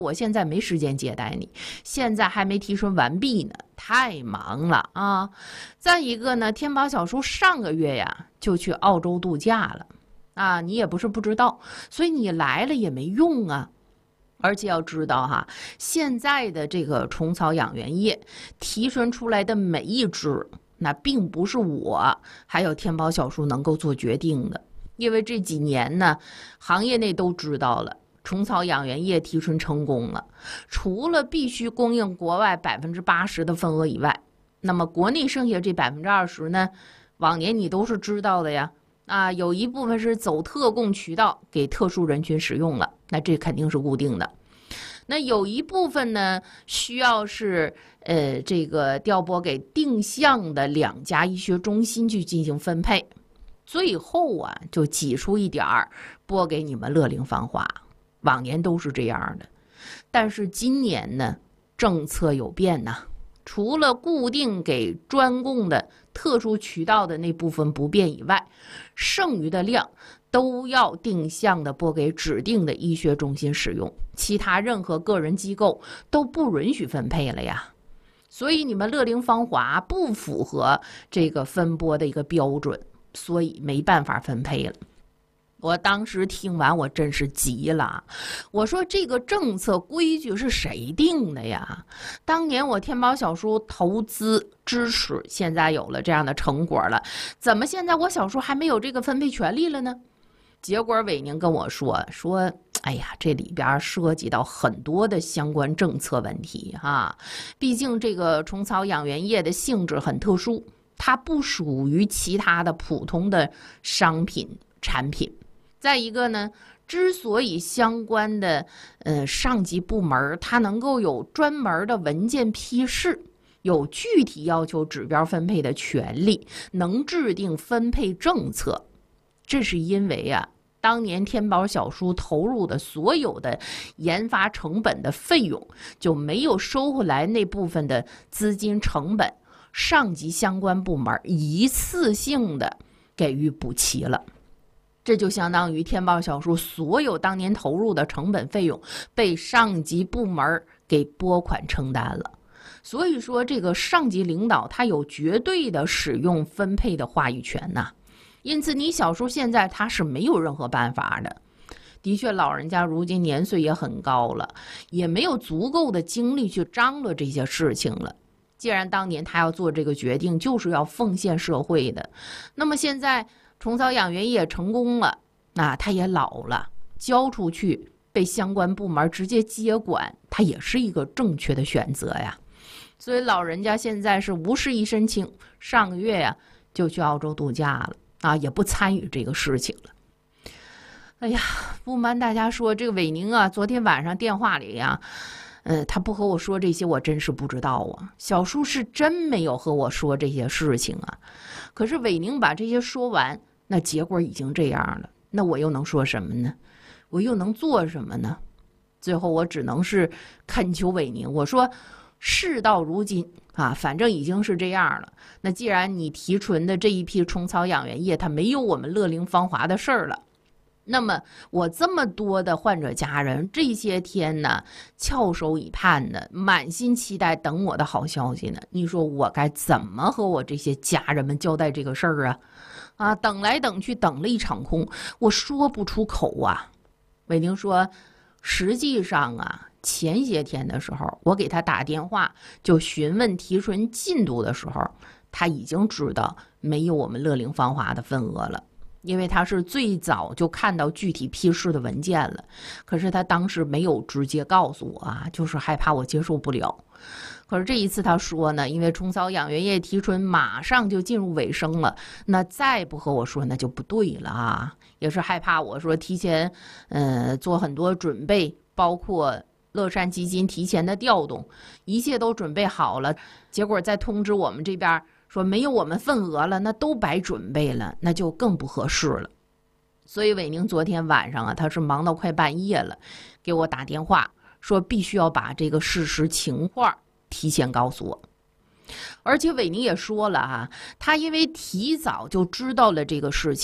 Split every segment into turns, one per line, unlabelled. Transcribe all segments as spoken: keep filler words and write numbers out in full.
我现在没时间接待你，现在还没提纯完毕呢，太忙了啊。再一个呢，天宝小叔上个月呀就去澳洲度假了啊，你也不是不知道，所以你来了也没用啊。而且要知道哈，现在的这个虫草养源液提纯出来的每一支，那并不是我还有天宝小叔能够做决定的，因为这几年呢，行业内都知道了。虫草养源液提纯成功了，除了必须供应国外百分之八十的份额以外，那么国内剩下这百分之二十呢，往年你都是知道的呀。啊，有一部分是走特供渠道给特殊人群使用了，那这肯定是固定的。那有一部分呢，需要是呃这个调拨给定向的两家医学中心去进行分配，最后啊就挤出一点儿拨给你们乐龄芳华。往年都是这样的，但是今年呢，政策有变呐。除了固定给专供的特殊渠道的那部分不变以外，剩余的量都要定向的拨给指定的医学中心使用，其他任何个人机构都不允许分配了呀。所以你们乐龄芳华不符合这个分拨的一个标准，所以没办法分配了。我当时听完我真是急了，我说这个政策规矩是谁定的呀？当年我天宝小叔投资支持，现在有了这样的成果了，怎么现在我小叔还没有这个分配权利了呢？结果伟宁跟我说说哎呀，这里边涉及到很多的相关政策问题哈，毕竟这个虫草养源液的性质很特殊，它不属于其他的普通的商品产品。再一个呢，之所以相关的呃上级部门它能够有专门的文件批示，有具体要求指标分配的权利，能制定分配政策，这是因为啊，当年天宝小叔投入的所有的研发成本的费用就没有收回来那部分的资金成本，上级相关部门一次性的给予补齐了。这就相当于天宝小叔所有当年投入的成本费用被上级部门给拨款承担了。所以说这个上级领导他有绝对的使用分配的话语权呐。因此你小叔现在他是没有任何办法的。的确老人家如今年岁也很高了，也没有足够的精力去张罗这些事情了。既然当年他要做这个决定就是要奉献社会的，那么现在虫草养源液成功了，那他也老了，交出去被相关部门直接接管，他也是一个正确的选择呀。所以老人家现在是无事一身轻，上个月呀就去澳洲度假了啊，也不参与这个事情了。哎呀，不瞒大家说，这个伟宁啊，昨天晚上电话里呀，呃，他不和我说这些，我真是不知道啊。小叔是真没有和我说这些事情啊。可是伟宁把这些说完，那结果已经这样了，那我又能说什么呢？我又能做什么呢？最后我只能是恳求伟宁，我说事到如今啊，反正已经是这样了，那既然你提纯的这一批虫草养源液它没有我们乐龄芳华的事儿了，那么我这么多的患者家人这些天呢翘首以盼的，满心期待等我的好消息呢，你说我该怎么和我这些家人们交代这个事儿啊？啊，等来等去等了一场空，我说不出口啊。伟宁说实际上啊，前些天的时候我给他打电话就询问提纯进度的时候，他已经知道没有我们乐龄芳华的份额了，因为他是最早就看到具体批示的文件了，可是他当时没有直接告诉我啊，就是害怕我接受不了。可是这一次他说呢，因为虫草养源液提纯马上就进入尾声了，那再不和我说那就不对了啊，也是害怕我说提前呃做很多准备，包括乐善基金提前的调动，一切都准备好了，结果再通知我们这边说没有我们份额了，那都白准备了，那就更不合适了。所以伟宁昨天晚上啊，他是忙到快半夜了，给我打电话说必须要把这个事实情况提前告诉我。而且伟宁也说了啊，他因为提早就知道了这个事情，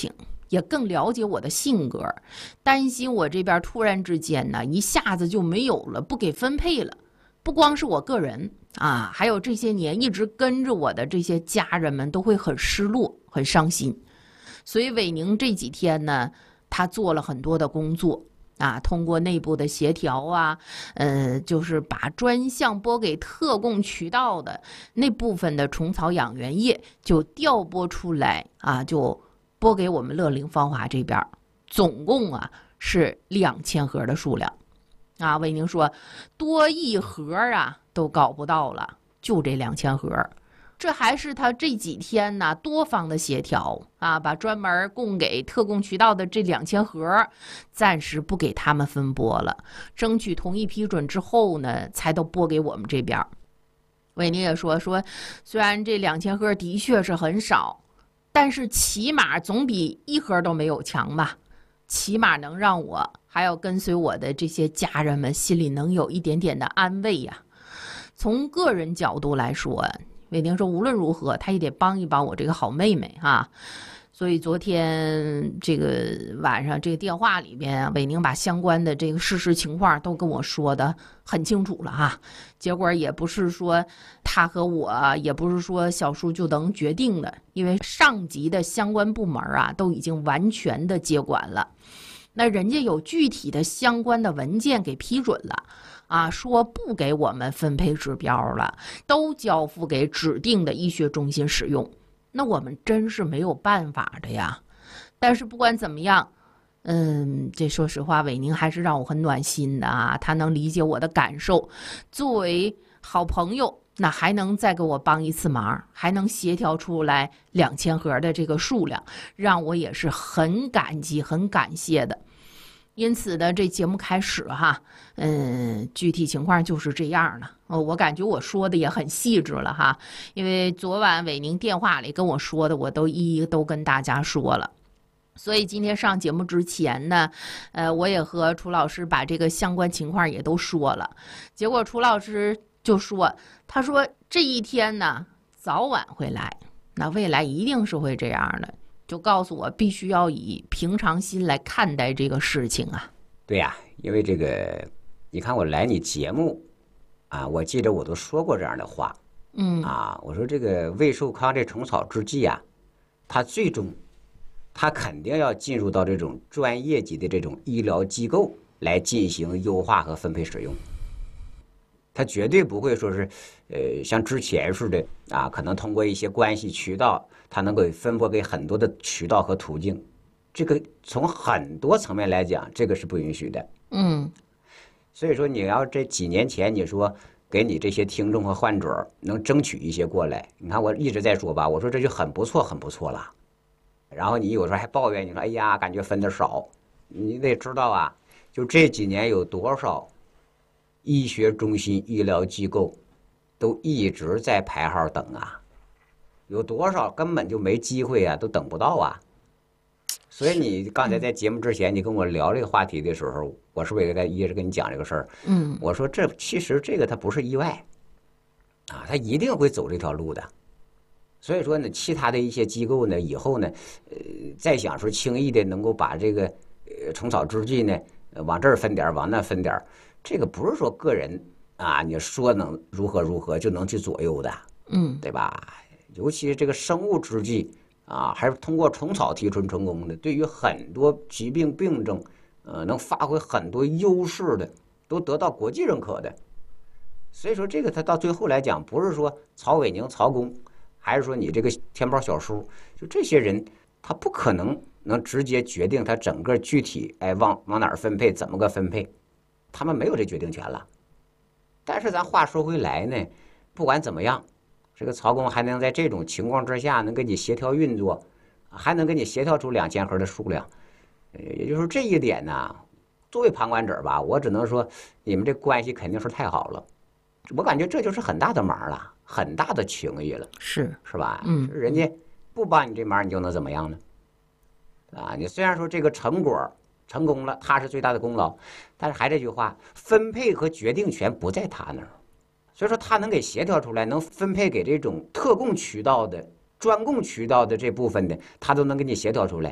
也更了解我的性格，担心我这边突然之间呢一下子就没有了，不给分配了。不光是我个人啊，还有这些年一直跟着我的这些家人们都会很失落、很伤心。所以伟宁这几天呢，他做了很多的工作啊，通过内部的协调啊，呃，就是把专项拨给特供渠道的那部分的虫草养源液就调拨出来啊，就拨给我们乐龄芳华这边，总共啊是两千盒的数量。啊，伟宁说多一盒啊都搞不到了，就这两千盒。这还是他这几天呢多方的协调啊，把专门供给特供渠道的这两千盒暂时不给他们分拨了，争取同意批准之后呢才都拨给我们这边。伟宁也说说虽然这两千盒的确是很少，但是起码总比一盒都没有强吧，起码能让我还有跟随我的这些家人们心里能有一点点的安慰呀。从个人角度来说，伟宁说无论如何他也得帮一帮我这个好妹妹哈。所以昨天这个晚上这个电话里边，伟宁把相关的这个事实情况都跟我说的很清楚了哈。结果也不是说他和我，也不是说小叔就能决定的，因为上级的相关部门啊都已经完全的接管了。那人家有具体的相关的文件给批准了啊，说不给我们分配指标了，都交付给指定的医学中心使用。那我们真是没有办法的呀。但是不管怎么样，嗯，这说实话，伟宁还是让我很暖心的啊，他能理解我的感受，作为好朋友，那还能再给我帮一次忙，还能协调出来两千盒的这个数量，让我也是很感激、很感谢的。因此呢，这节目开始哈，嗯，具体情况就是这样了。哦，我感觉我说的也很细致了哈，因为昨晚伟宁电话里跟我说的，我都一一都跟大家说了。所以今天上节目之前呢，呃，我也和楚老师把这个相关情况也都说了。结果楚老师就说，他说这一天呢，早晚会来，那未来一定是会这样的。就告诉我必须要以平常心来看待这个事情啊。
对呀、啊，因为这个，你看我来你节目啊，我记得我都说过这样的话，
嗯
啊，我说这个魏寿康这虫草制剂啊，它最终它肯定要进入到这种专业级的这种医疗机构来进行优化和分配使用。它绝对不会说是，呃，像之前似的啊，可能通过一些关系渠道，它能够分拨给很多的渠道和途径。这个从很多层面来讲，这个是不允许的。
嗯，
所以说，你要这几年前你说给你这些听众和患者能争取一些过来，你看我一直在说吧，我说这就很不错，很不错了。然后你有时候还抱怨，你说哎呀，感觉分的少。你得知道啊，就这几年有多少医学中心、医疗机构都一直在排号等啊，有多少根本就没机会啊，都等不到啊。所以你刚才在节目之前，你跟我聊这个话题的时候，我是不是也在一直跟你讲这个事儿？
嗯，
我说这其实这个它不是意外啊，它一定会走这条路的。所以说呢，其他的一些机构呢，以后呢，呃，再想说轻易的能够把这个呃虫草制剂呢，往这儿分点，往那分点，这个不是说个人啊，你说能如何如何就能去左右的，
嗯，
对吧？尤其是这个生物制剂啊，还是通过虫草提纯成功的，对于很多疾病病症，呃，能发挥很多优势的，都得到国际认可的。所以说，这个它到最后来讲，不是说曹伟宁、曹工，还是说你这个天宝小叔，就这些人，他不可能能直接决定他整个具体哎往往哪儿分配，怎么个分配，他们没有这决定权了。但是咱话说回来呢，不管怎么样，这个曹工还能在这种情况之下能跟你协调运作，还能跟你协调出两千盒的数量，也就是这一点呢，作为旁观者吧，我只能说你们这关系肯定是太好了。我感觉这就是很大的忙了，很大的情谊了，
是
是吧？
嗯，
人家不帮你这忙，你就能怎么样呢？啊，你虽然说这个成果成功了，他是最大的功劳，但是还这句话，分配和决定权不在他那儿，所以说他能给协调出来，能分配给这种特供渠道的、专供渠道的这部分的，他都能给你协调出来。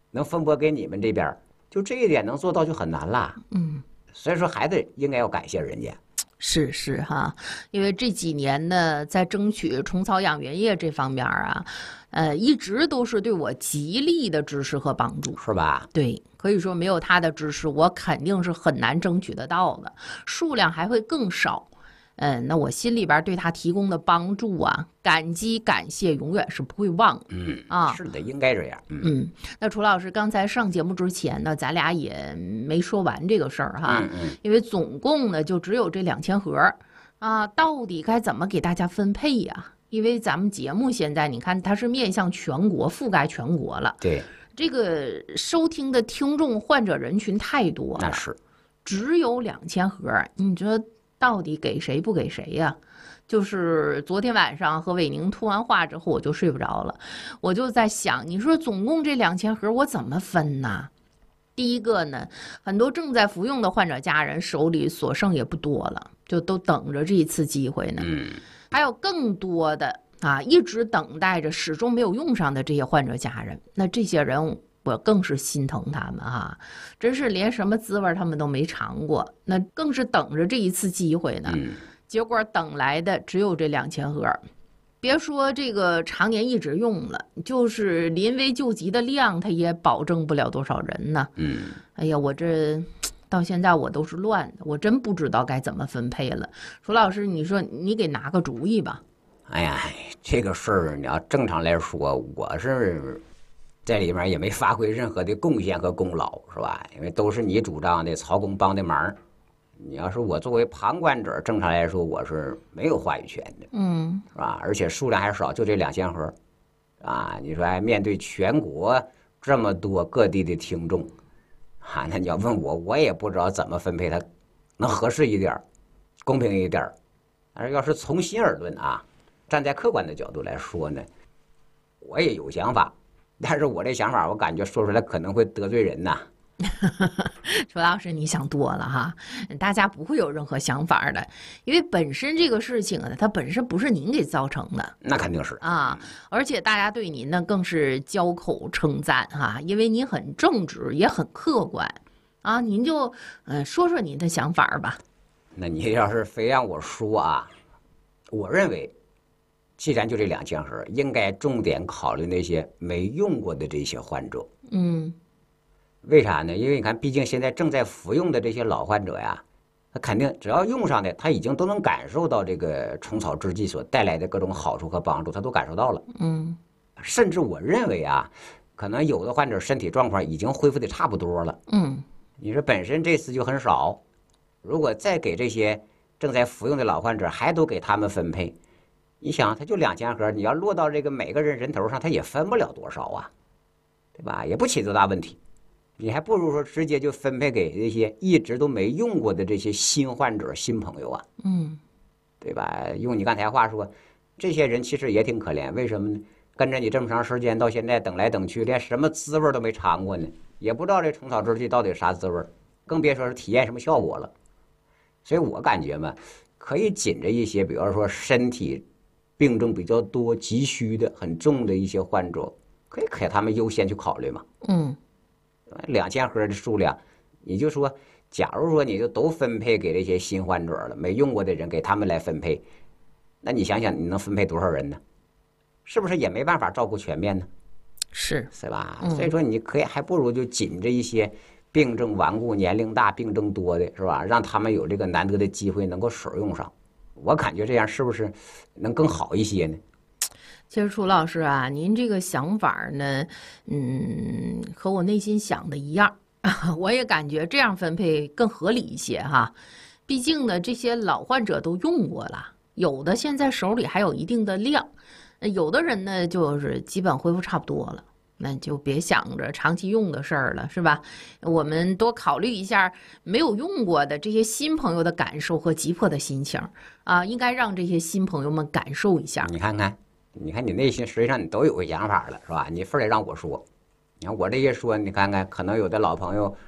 能分拨给你们这边，就这一点能做到就很难了。
嗯，
所以说还得应该要感谢人家。
是是哈，因为这几年呢，在争取虫草养源液这方面啊，呃，一直都是对我极力的支持和帮助，
是吧？
对，可以说没有他的支持，我肯定是很难争取得到的，数量还会更少。嗯，那我心里边对他提供的帮助啊，感激感谢永远是不会忘的。
嗯
啊，
是的，应该这样。嗯，
嗯，那楚老师刚才上节目之前呢，咱俩也没说完这个事儿哈，
嗯嗯，
因为总共呢就只有这两千盒啊，到底该怎么给大家分配呀？因为咱们节目现在你看它是面向全国，覆盖全国了，
对，
这个收听的听众患者人群太多了，
那是
只有两千盒，你说到底给谁不给谁呀？就是昨天晚上和伟宁通完话之后，我就睡不着了，我就在想，你说总共这两千盒我怎么分呢？第一个呢，很多正在服用的患者家人手里所剩也不多了，就都等着这一次机会呢。
嗯，
还有更多的啊，一直等待着，始终没有用上的这些患者家人，那这些人我更是心疼他们啊，真是连什么滋味他们都没尝过，那更是等着这一次机会呢。
嗯，
结果等来的只有这两千盒，别说这个常年一直用了，就是临危救急的量，它也保证不了多少人呢。
嗯，
哎呀，我这到现在我都是乱的，我真不知道该怎么分配了。楚老师，你说你给拿个主意吧。
哎呀，这个事儿你要正常来说，我是在里面也没发挥任何的贡献和功劳，是吧？因为都是你主张的，曹公帮的忙。你要是我作为旁观者，正常来说我是没有话语权的，
嗯，
是吧？而且数量还少，就这两千盒，啊，你说哎，面对全国这么多各地的听众，啊，那你要问我，我也不知道怎么分配它，能合适一点，公平一点。而要是从心而论啊，站在客观的角度来说呢，我也有想法，但是我这想法我感觉说出来可能会得罪人呐。
楚老师，你想多了哈，大家不会有任何想法的，因为本身这个事情啊，它本身不是您给造成的，
那肯定是
啊，而且大家对您呢更是交口称赞哈，因为您很正直，也很客观啊，您就嗯、呃、说说您的想法吧。
那你要是非让我说啊，我认为，既然就这两千盒，应该重点考虑那些没用过的这些患者。
嗯。
为啥呢？因为你看，毕竟现在正在服用的这些老患者呀，他肯定只要用上的，他已经都能感受到这个虫草制剂所带来的各种好处和帮助，他都感受到了。
嗯，
甚至我认为啊，可能有的患者身体状况已经恢复的差不多了。
嗯，
你说本身这次就很少，如果再给这些正在服用的老患者还都给他们分配，你想，他就两千盒，你要落到这个每个人人头上，他也分不了多少啊，对吧？也不起多大问题。你还不如说直接就分配给这些一直都没用过的这些新患者、新朋友啊，
嗯，
对吧？用你刚才话说，这些人其实也挺可怜，为什么呢？跟着你这么长时间，到现在等来等去，连什么滋味都没尝过呢，也不知道这虫草制剂到底啥滋味，更别说是体验什么效果了。所以我感觉嘛，可以紧着一些，比方说身体病症比较多、急需的、很重的一些患者，可以给他们优先去考虑嘛。
嗯。
两千盒的数量，你就说，假如说你就都分配给这些新患者了，没用过的人给他们来分配，那你想想你能分配多少人呢？是不是也没办法照顾全面呢？
是，
是吧？
嗯、
所以说你可以还不如就紧着一些病症顽固、年龄大、病症多的，是吧？让他们有这个难得的机会能够使用上，我感觉这样是不是能更好一些呢？
其实楚老师啊，您这个想法呢，嗯，和我内心想的一样，我也感觉这样分配更合理一些哈。毕竟呢，这些老患者都用过了，有的现在手里还有一定的量，有的人呢就是基本恢复差不多了，那就别想着长期用的事儿了，是吧？我们多考虑一下没有用过的这些新朋友的感受和急迫的心情啊，应该让这些新朋友们感受一下。
你看看。你看，你内心实际上你都有个想法了，是吧？你非得让我说，你看我这一说，你看看，可能有的老朋友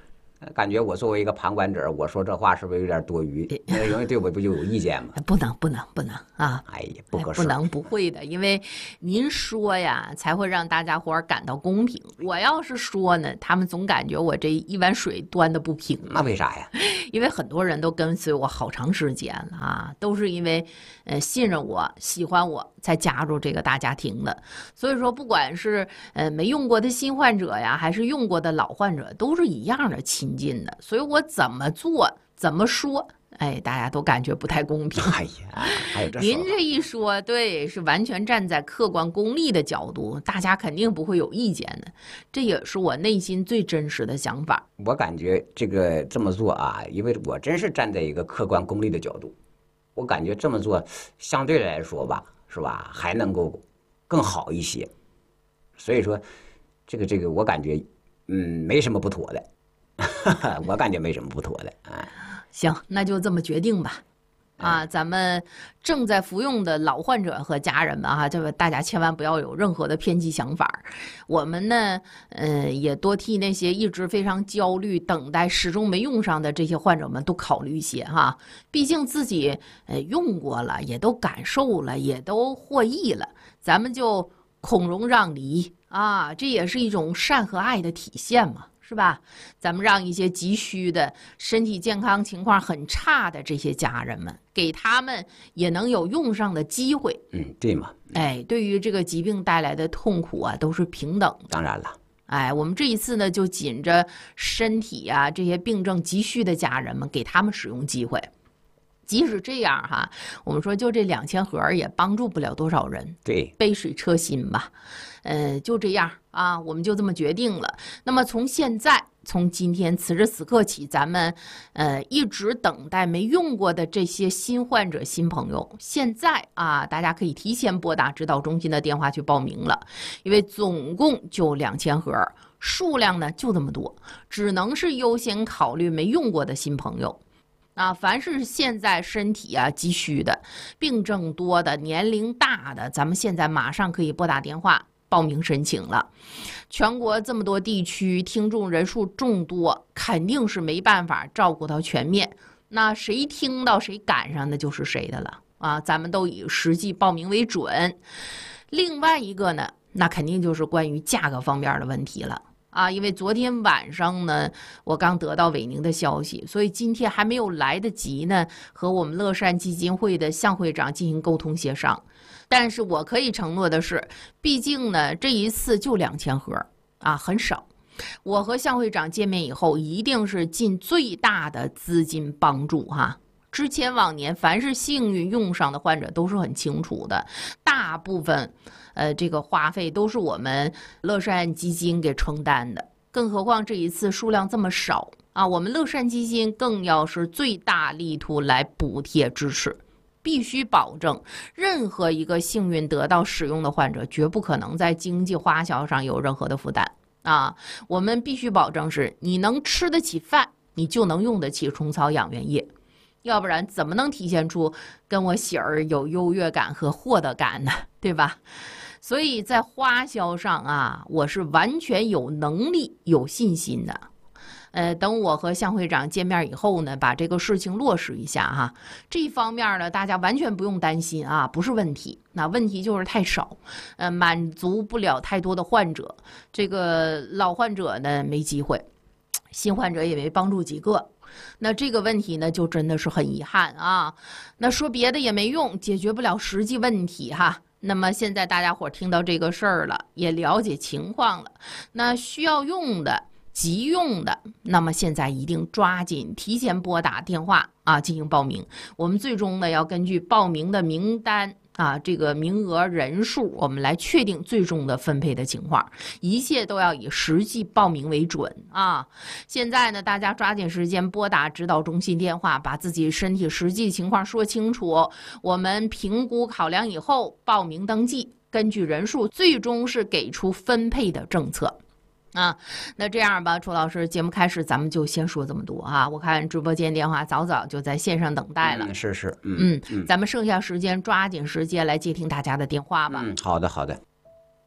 感觉我作为一个旁观者，我说这话是不是有点多余？那容易对我不就有意见吗？
不能，不能，不能啊！
哎呀，不合适，
不能，不会的，因为您说呀，才会让大家伙儿感到公平。我要是说呢，他们总感觉我这一碗水端的不平。
那为啥呀？
因为很多人都跟随我好长时间了啊，都是因为呃信任我、喜欢我才加入这个大家庭的。所以说，不管是呃没用过的新患者呀，还是用过的老患者，都是一样的亲近的。所以我怎么做、怎么说，哎，大家都感觉不太公平。
哎呀，还有这
您这一说，对，是完全站在客观公利的角度，大家肯定不会有意见的。这也是我内心最真实的想法。
我感觉这个这么做啊，因为我真是站在一个客观公利的角度，我感觉这么做相对来说吧，是吧，还能够更好一些。所以说，这个这个，我感觉嗯没什么不妥的，我感觉没什么不妥的啊。
行，那就这么决定吧。啊，咱们正在服用的老患者和家人们哈，这个大家千万不要有任何的偏激想法。我们呢，呃，也多替那些一直非常焦虑、等待始终没用上的这些患者们都考虑一些哈。毕竟自己呃用过了，也都感受了，也都获益了，咱们就孔融让梨啊，这也是一种善和爱的体现嘛。是吧？咱们让一些急需的、身体健康情况很差的这些家人们，给他们也能有用上的机会。
嗯，对嘛。
哎，对于这个疾病带来的痛苦啊，都是平等的。
当然了。
哎，我们这一次呢，就紧着身体啊这些病症急需的家人们，给他们使用机会。即使这样哈，我们说就这两千盒也帮助不了多少人。
对，
杯水车薪吧。呃，就这样啊，我们就这么决定了。那么从现在，从今天此时此刻起，咱们呃一直等待没用过的这些新患者、新朋友，现在啊，大家可以提前拨打指导中心的电话去报名了，因为总共就两千盒，数量呢就这么多，只能是优先考虑没用过的新朋友。啊，凡是现在身体啊急需的、病症多的、年龄大的，咱们现在马上可以拨打电话报名申请了。全国这么多地区，听众人数众多，肯定是没办法照顾到全面。那谁听到谁赶上的就是谁的了啊！咱们都以实际报名为准。另外一个呢，那肯定就是关于价格方面的问题了。啊，因为昨天晚上呢，我刚得到伟宁的消息，所以今天还没有来得及呢，和我们乐善基金会的向会长进行沟通协商。但是我可以承诺的是，毕竟呢，这一次就两千盒啊，很少。我和向会长见面以后，一定是尽最大的资金帮助哈。之前往年，凡是幸运用上的患者都是很清楚的，大部分，呃，这个花费都是我们乐善基金给承担的。更何况这一次数量这么少啊，我们乐善基金更要是最大力图来补贴支持，必须保证任何一个幸运得到使用的患者，绝不可能在经济花销上有任何的负担啊。我们必须保证是你能吃得起饭，你就能用得起虫草养元液。要不然怎么能体现出跟我喜儿有优越感和获得感呢？对吧？所以在花销上啊，我是完全有能力、有信心的。呃，等我和向会长见面以后呢，把这个事情落实一下哈。这一方面呢，大家完全不用担心啊，不是问题。那问题就是太少，呃，满足不了太多的患者。这个老患者呢没机会，新患者也没帮助几个。那这个问题呢，就真的是很遗憾啊。那说别的也没用，解决不了实际问题哈。那么现在大家伙听到这个事儿了，也了解情况了，那需要用的、急用的，那么现在一定抓紧提前拨打电话啊，进行报名。我们最终呢，要根据报名的名单啊，这个名额人数，我们来确定最终的分配的情况，一切都要以实际报名为准啊。现在呢，大家抓紧时间拨打指导中心电话，把自己身体实际情况说清楚，我们评估考量以后报名登记，根据人数最终是给出分配的政策。啊，那这样吧，楚老师，节目开始咱们就先说这么多啊。我看直播间电话早早就在线上等待了，
嗯、是是，
嗯 嗯, 嗯，咱们剩下时间抓紧时间来接听大家的电话吧。
嗯，好的好的。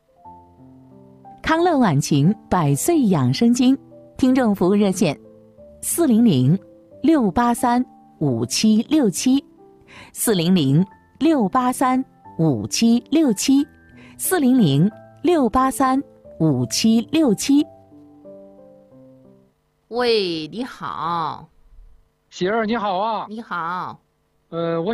康乐晚晴百岁养生经听众服务热线四零零六八三五七六七，四零零六八三五七六七，四零零六八三五七六七。
喂，你好。
喜儿你好啊。
你好。
呃，我